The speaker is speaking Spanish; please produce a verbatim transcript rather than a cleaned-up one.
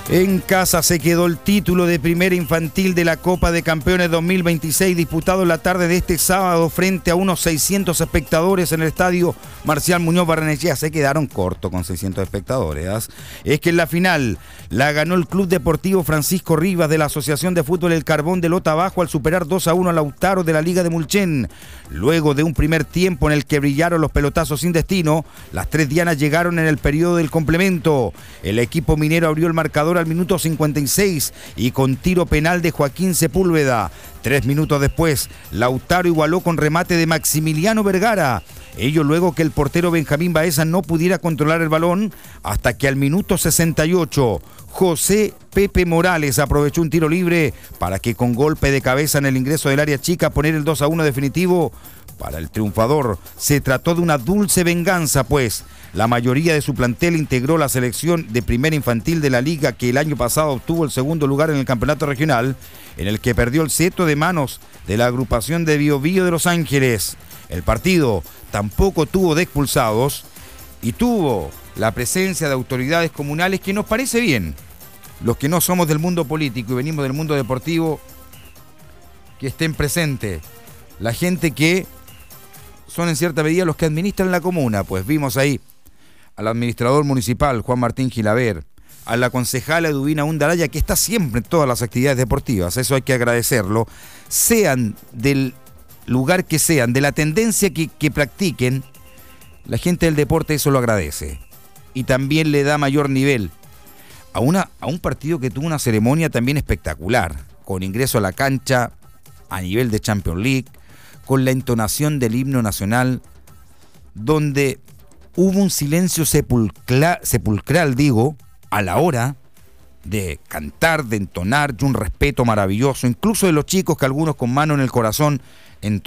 En casa se quedó el título de primera infantil de la Copa de Campeones dos mil veintiséis, disputado en la tarde de este sábado frente a unos seiscientos espectadores en el estadio Marcial Muñoz Barrenechea. Se quedaron cortos con seiscientos espectadores. ¿eh? Es que en la final la ganó el Club Deportivo Francisco Rivas de la Asociación de Fútbol El Carbón de Lota Abajo al superar dos a uno a Lautaro de la Liga de Mulchen. Luego de un primer tiempo en el que brillaron los pelotazos sin destino, las tres dianas llegaron en el periodo del complemento. El equipo minero abrió el marcador al minuto cincuenta y seis y con tiro penal de Joaquín Sepúlveda. Tres minutos después, Lautaro igualó con remate de Maximiliano Vergara. Ello luego que el portero Benjamín Baeza no pudiera controlar el balón hasta que al minuto sesenta y ocho, José Pepe Morales aprovechó un tiro libre para que con golpe de cabeza en el ingreso del área chica poner el dos a uno definitivo. Para el triunfador se trató de una dulce venganza, pues la mayoría de su plantel integró la selección de primera infantil de la liga que el año pasado obtuvo el segundo lugar en el campeonato regional, en el que perdió el cetro de manos de la agrupación de Biobío de Los Ángeles. El partido tampoco tuvo de expulsados y tuvo la presencia de autoridades comunales, que nos parece bien. Los que no somos del mundo político y venimos del mundo deportivo, que estén presentes. La gente que son en cierta medida los que administran la comuna, pues vimos ahí al administrador municipal Juan Martín Gilaver, a la concejala Eduvina Undaraya, que está siempre en todas las actividades deportivas, eso hay que agradecerlo, sean del lugar que sean, de la tendencia que, que practiquen, la gente del deporte eso lo agradece y también le da mayor nivel a, una, a un partido que tuvo una ceremonia también espectacular, con ingreso a la cancha a nivel de Champions League, con la entonación del himno nacional, donde hubo un silencio sepulcral, sepulcral, digo, a la hora de cantar, de entonar, y un respeto maravilloso, incluso de los chicos, que algunos con mano en el corazón, en